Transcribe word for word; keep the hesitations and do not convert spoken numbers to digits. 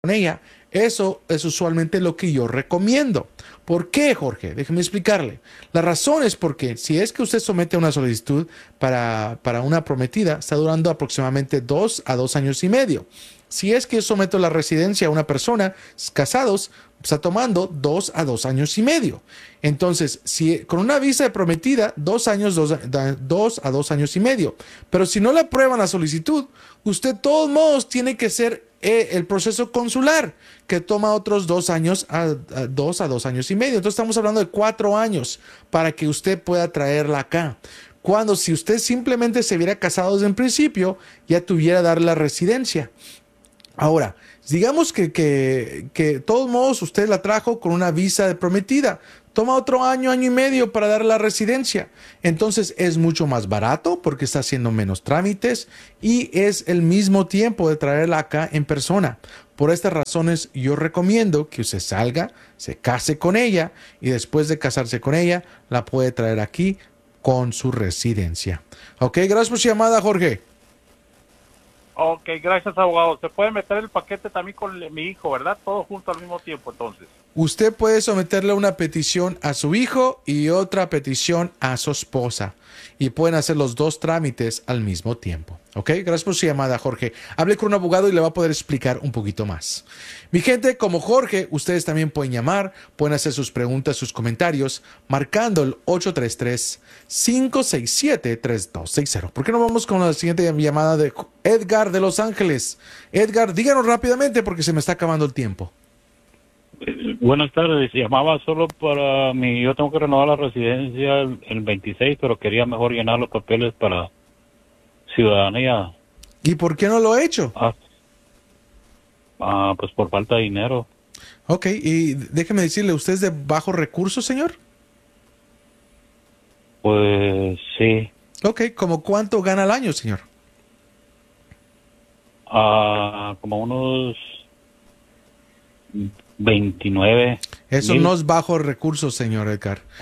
con ella. Eso es usualmente lo que yo recomiendo. ¿Por qué, Jorge? Déjeme explicarle. La razón es porque si es que usted somete una solicitud para, para una prometida, está durando aproximadamente dos a dos años y medio. Si es que yo someto la residencia a una persona, casados, está tomando dos a dos años y medio. Entonces, si con una visa de prometida, dos años, dos, dos a dos años y medio. Pero si no le aprueban la solicitud, usted de todos modos tiene que ser eh, el proceso consular, que toma otros dos años a, a dos a dos años y medio. Entonces estamos hablando de cuatro años para que usted pueda traerla acá. Cuando si usted simplemente se hubiera casado desde el principio, ya tuviera dar la residencia. Ahora, digamos que, que, que de todos modos usted la trajo con una visa de prometida. Toma otro año, año y medio para dar la residencia. Entonces es mucho más barato porque está haciendo menos trámites y es el mismo tiempo de traerla acá en persona. Por estas razones yo recomiendo que usted salga, se case con ella y después de casarse con ella la puede traer aquí con su residencia. Ok, gracias por su llamada, Jorge. Ok, gracias, abogado. Se puede meter el paquete también con mi hijo, ¿verdad? Todo junto al mismo tiempo, entonces. Usted puede someterle una petición a su hijo y otra petición a su esposa. Y pueden hacer los dos trámites al mismo tiempo. ¿Ok? Gracias por su llamada, Jorge. Hable con un abogado y le va a poder explicar un poquito más. Mi gente, como Jorge, ustedes también pueden llamar, pueden hacer sus preguntas, sus comentarios, marcando el ocho tres tres, cinco seis siete, tres dos seis cero. ¿Por qué no vamos con la siguiente llamada de Edgar de Los Ángeles? Edgar, díganos rápidamente porque se me está acabando el tiempo. Buenas tardes, llamaba solo para mi, yo tengo que renovar la residencia el, el veintiséis, pero quería mejor llenar los papeles para ciudadanía. ¿Y por qué no lo he hecho? Ah, ah, pues por falta de dinero. Ok, y déjeme decirle, ¿usted es de bajos recursos, señor? Pues sí. Ok, ¿como cuánto gana al año, señor? Ah, como unos veintinueve Eso mil. no es bajos recursos, señor Edgar.